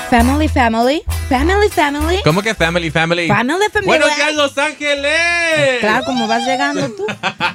Family. ¿Cómo que family? Family. ¡Buenos días, Los Ángeles! Claro, como vas llegando tú.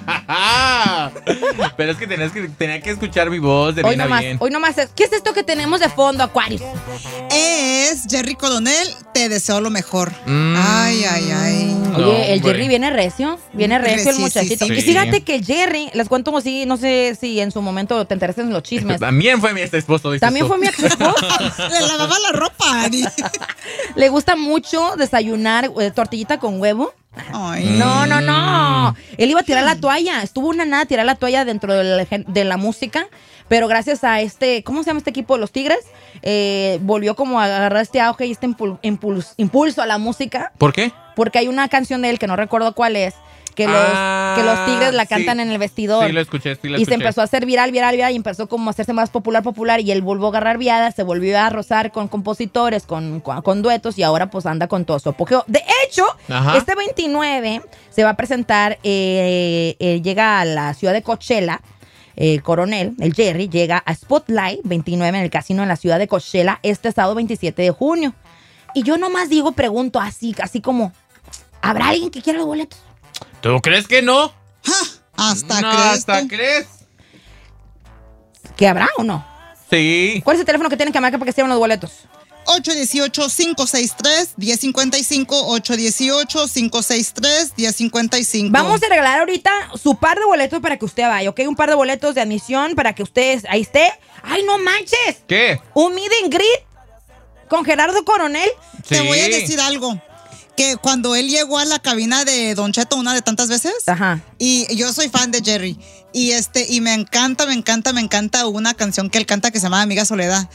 Pero es que tenía que escuchar mi voz de bien a bien. Hoy nomás. ¿Qué es esto que tenemos de fondo, Aquarius? Es Jerry Coronel, te deseo lo mejor. Ay. Oye, el Jerry viene recio. Viene recio el muchachito. sí. Y fíjate que el Jerry, les cuento como si, no sé si en su momento te interesan los chismes. También fue mi ex esposo, dices También tú. fue mi ex esposo. Le lavaba la ropa, Ari. Le gusta mucho desayunar tortillita con huevo. Ay. No. Él iba a tirar la toalla. Estuvo una nada a tirar la toalla dentro de la música. Pero gracias a ¿cómo se llama este equipo? Los Tigres. Volvió como a agarrar este auge y este impulso a la música. ¿Por qué? Porque hay una canción de él que no recuerdo cuál es. Que los Tigres la cantan en el vestidor. Sí, lo escuché. Y se empezó a hacer viral y empezó como a hacerse más popular y él volvió a agarrar viada, se volvió a rozar con compositores, con duetos y ahora pues anda con todo su apogeo. De hecho, este 29 se va a presentar, llega a la ciudad de Coachella, Coronel, el Jerry, llega a Spotlight 29 en el casino en la ciudad de Coachella este sábado 27 de junio. Y yo nomás pregunto así como, ¿habrá alguien que quiera los boletos? ¿Tú crees que no? Hasta crees. ¿Que habrá o no? Sí. ¿Cuál es el teléfono que tienen que marcar para que se lleven los boletos? 818-563-1055, 818-563-1055. Vamos a regalar ahorita su par de boletos para que usted vaya, ¿ok? Un par de boletos de admisión para que usted ahí esté. ¡Ay, no manches! ¿Qué? Un meet and greet con Gerardo Coronel. Te voy a decir algo. Que cuando él llegó a la cabina de Don Cheto una de tantas veces, y yo soy fan de Jerry, y me encanta una canción que él canta que se llama Amiga Soledad,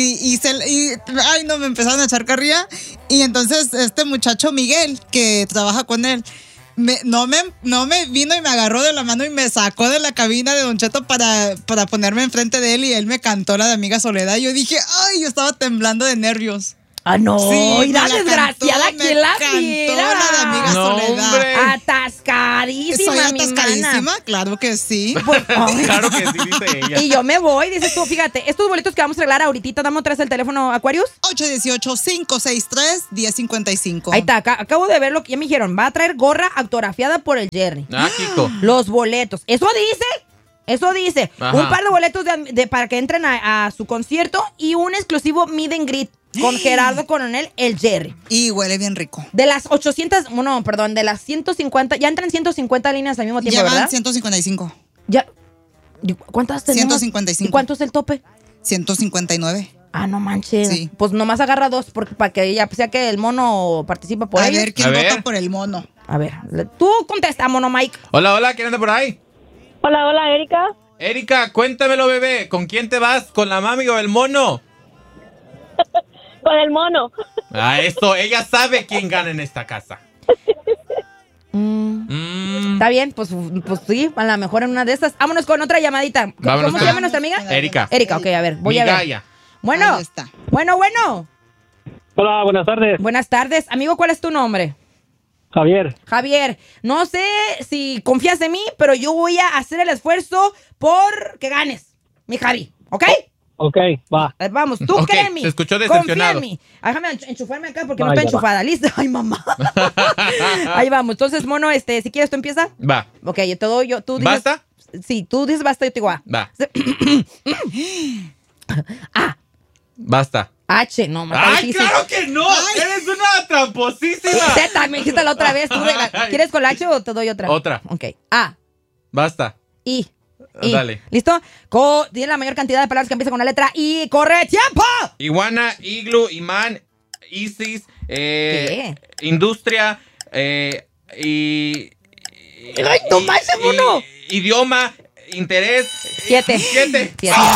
me empezaron a echar carrilla, y entonces este muchacho Miguel, que trabaja con él, no me vino y me agarró de la mano y me sacó de la cabina de Don Cheto para ponerme enfrente de él, y él me cantó la de Amiga Soledad, y yo dije, yo estaba temblando de nervios. Ah, no, sí, la desgraciada que la viera. La de Amiga Soledad. Hombre. Atascadísima, ¿Soy atascadísima? Mi mana. Claro que sí. Pues, claro que sí, dice ella. Y yo me voy, dices tú, fíjate, estos boletos que vamos a arreglar ahorita, dame otra vez el teléfono, Aquarius. 818-563-1055. Ahí está, acabo de ver lo que ya me dijeron, va a traer gorra autografiada por el Jerry. Kiko. Los boletos, eso dice. Ajá. Un par de boletos para que entren a su concierto y un exclusivo meet and greet con Gerardo Coronel, el Jerry. Y huele bien rico. De las 150, ya entran 150 líneas al mismo tiempo, ya ¿verdad? van 155. Ya. ¿Cuántas tenemos? 155. ¿Y cuánto es el tope? 159. Ah, no manches. Sí. Pues nomás agarra dos para que ya sea que el mono participe por ahí. A ver quién vota por el mono. A ver, tú contesta, mono Mike. Hola, ¿quién anda por ahí? Hola, Erika. Erika, cuéntamelo, bebé. ¿Con quién te vas? ¿Con la mami o el mono? Con el mono. Eso, ella sabe quién gana en esta casa. Está bien, pues sí, a lo mejor en una de estas. Vámonos con otra llamadita. ¿Cómo se llama nuestra amiga? Erika, ok, a ver, voy a ver. Gaya. Bueno, Ahí está. bueno. Hola, buenas tardes. Buenas tardes. Amigo, ¿cuál es tu nombre? Javier, no sé si confías en mí, pero yo voy a hacer el esfuerzo por que ganes, mi Javi, ¿ok? Ok, va. Vamos, tú Ok, cree en mí. se escuchó Confía decepcionado. en mí. Déjame enchufarme acá porque no Vaya, estoy enchufada. ¿Listo? Ay, mamá. Ahí vamos. Entonces, mono, si quieres, tú empieza. Va. Ok, yo te doy, tú dices. ¿Basta? Sí, tú dices basta, yo te digo A. Va. A. Basta. H, no, más ¡Ay, difícil. claro que no! ¡Eres una tramposísima! Z, me dijiste la otra vez. ¿Quieres con la H o te doy otra? Otra. Ok. A. Basta. I. Dale. ¿Listo? Tiene la mayor cantidad de palabras que empiezan con la letra I. ¡Corre! ¡Tiempo! Iguana, iglu, imán, ISIS, ¿Qué? industria, ¡Ay, no más, mono! Idioma, interés. 7. 7.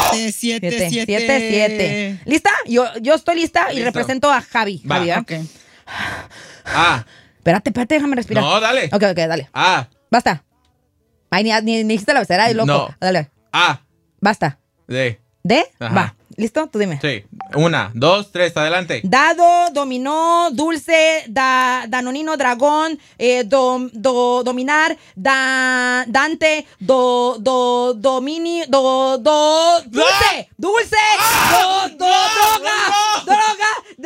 7. ¿Lista? Yo estoy lista y Listo. represento a Javi. Va, Javi, ¿eh? Ok. Espérate, déjame respirar. No, dale. Ok, dale. A. Basta. Ay, ni dijiste la becera, loco. No. Dale. A. Basta. D. ¿D? Ajá. Va. ¿Listo? Tú dime. Sí. 1, 2, 3, adelante. Dado, dominó, dulce, danonino, dragón, dominar, Dante, domini, dulce, droga,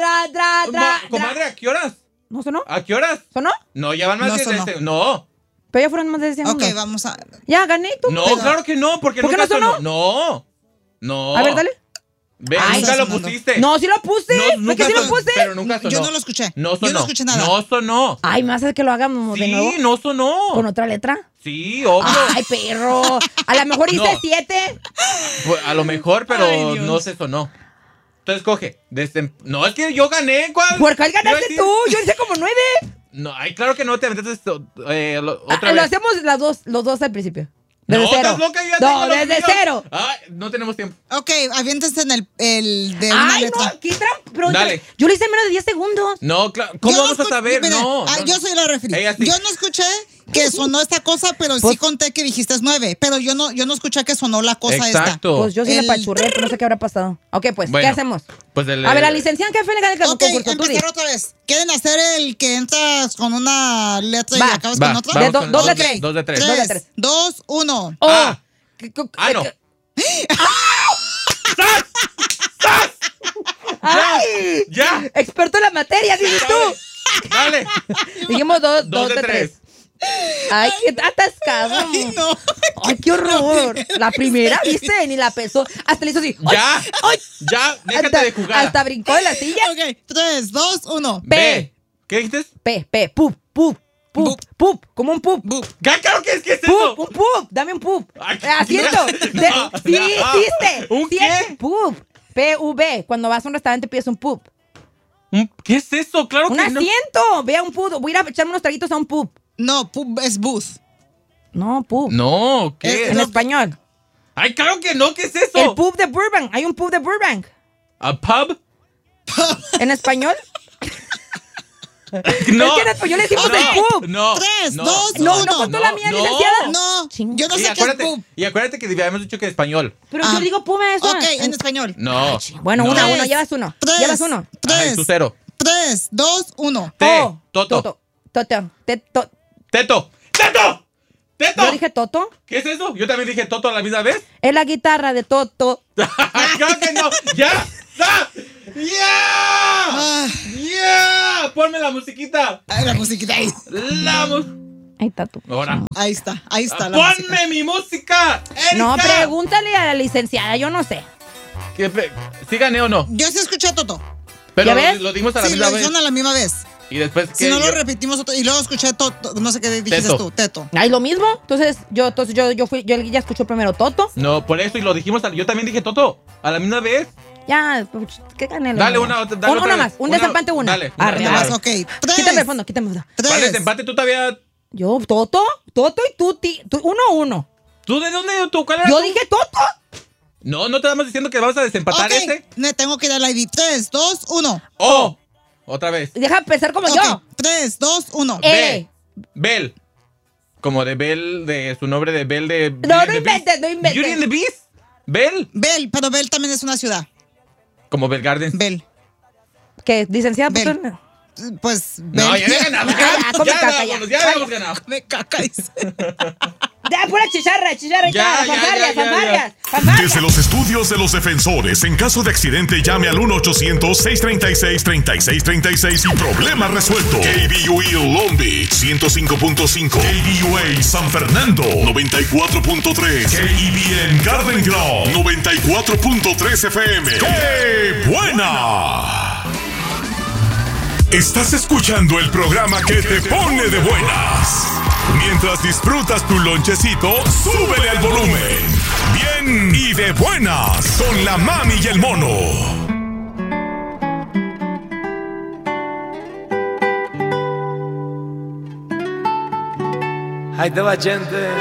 Comadre, ¿a qué horas? ¿No sonó? ¿A qué horas? ¿Sonó? No, ya van más de segundos. No. Pero ya fueron más de 10 segundos. Ok, vamos a... Ya, gané tú. No, claro que no, porque ¿por qué nunca no sonó? sonó. No. A ver, dale. Ve, Ay, nunca está lo sonando. pusiste. No, sí lo puse. No, ¿Ves que sí lo puse? Pero nunca sonó. Yo no lo escuché. No sonó. Yo no escuché nada. No sonó. Ay, ¿me haces que lo hagamos de nuevo? Sí, no sonó. ¿Con otra letra? Sí, obvio. Ay, perro. A lo mejor hice No. 7. Pues, a lo mejor, pero Ay, Dios. no se sonó. Entonces coge. No, es que yo gané. ¿Cuál? ¿Por qué Iba a ganaste decir- tú? Yo hice como 9. No, ay, claro que no te aventaste otra Lo vez. hacemos los dos al principio. Desde No, cero. estás loca, yo ya tengo No, los desde míos. cero. Ay, no tenemos tiempo. Ok, aviéntense en el de una Ay, letra. no, qué trampa. Dale. Yo lo hice en menos de 10 segundos. No, claro. ¿Cómo Yo no vamos a escu- saber? mira, No. yo soy la referí. Ella sí. Yo no escuché que sonó esta cosa, pero sí conté que dijiste 9. Pero yo no escuché que sonó la cosa Exacto. Pues yo sí El- le pachurré, pero no sé qué habrá pasado. Ok, pues, Bueno, ¿qué hacemos? Pues A ver, la licenciada, ¿qué fue el esta. Ok, concurso? Tú di. empezar otra vez. ¿Quieren hacer el que entras con una letra y Va. acabas Va, con otra? vamos De con dos de dos. tres. Dos de tres. 3, 2, 1. Oh. Ah. Ah, no. ¡Ay! ¡Ya! Experto en la materia, dices tú. Dale. Dijimos dos Dos de de tres. tres. Ay, qué atascado. Ay, no. Ay, qué horror. La primera, ¿viste? Ni la pesó. Hasta le hizo así. ¡Ay! ¡Ya! ¡Ay! ¡Ya! Déjate Hasta- de jugar. Hasta brincó de la silla. Ok, 3, 2, 1. B. ¿Qué dijiste? Pup, pup, como un pup. Claro que es eso. Pup, un pup, dame un pup. Ay, Asiento. no, Sí, no. hiciste. ¿Un Sí, qué? Pup. P-U-B. Cuando vas a un restaurante pides un pup. ¿Qué es eso? Claro Un que no. asiento. Ve a un pup. Voy a ir a echarme unos traguitos a un pup. No, es booth. No, pup. No, ¿qué? En español. Ay, claro que no, ¿qué es eso? El pub de Burbank. Hay un pub de Burbank. ¿A pub? ¿En español? No. Es que en español le decimos el pub. No. 3, no, 2, No, 1. no contó la mía, licenciada. No, Ching. yo no sé qué es booth. Y acuérdate que habíamos dicho que en español. Pero yo digo pub a eso. Ok, en español. No. Bueno, no. uno. Llevas uno. 3, Llevas uno. Ay, tú 0. 3, 2, 1. Toto. Toto. Teto. Teto. Teto. Yo dije Toto. ¿Qué es eso? Yo también dije Toto a la misma vez. Es la guitarra de Toto. Claro que no. ¡Ya! ¡Ya! ¡Ya! ¡Ya! Ponme la musiquita. Ay, la musiquita ahí. Ahí está tú. Ahora. Ahí está la ¡Ponme música. mi música! ¡Erika! No, pregúntale a la licenciada, yo no sé. ¿Sí gané o no? Yo sí escuché a Toto. Pero ¿Ya ves? lo dimos a la Sí, misma lo vez. dijeron a la misma vez. Y después Si que no lo yo- repetimos otro, y luego escuché Toto, no sé qué dijiste Teto. tú, Teto. Ay, lo mismo. Entonces yo ya escuché primero Toto. No, por eso y lo dijimos. Yo también dije Toto. A la misma vez. Ya, ¿qué gané? Dale una otra. Dale Una otra más. vez. Un desempate, una. Dale. Arre, Una arre. más. Ok, 3. Quítame el fondo, quítame el fondo. ¿Cuál es 3. desempate? Tú todavía. Yo, Toto y tú, 1-1. ¿Tú de dónde? ¿Tú cuál era Yo tú? dije Toto. No, no te estamos diciendo que vamos a desempatar ese. Me tengo que ir al ID. 3, 2, 1. Oh. Otra vez. Deja empezar como Ok, yo. 3, 2, 1. Eh. Bell. Como de Bell, de su nombre de Bell de. No, Beauty no and the inventes, Beast. no inventes. Beauty and the Beast. Bell. Bell, pero Bell también es una ciudad. Como Bell Gardens. Bell. ¿Qué? ¿Licenciada? Bel. Pues, Pues No, Bell. ya había ganado. come Ya caca, vámonos, ya. ya habíamos ganado. Me caca, dice. ya, pura chicharra, Ya, ya, fanfarrias. Desde los estudios de los defensores, en caso de accidente, llame al 1-800-636-3636 y problema resuelto. KBUE Long Beach 105.5, KBUA San Fernando 94.3, KEBN Garden Grove 94.3 FM. ¡Qué buena! Estás escuchando el programa que te pone de buenas. Mientras disfrutas tu lonchecito, súbele al volumen. Bien y de buenas con la mami y el mono. Ahí te va, gente.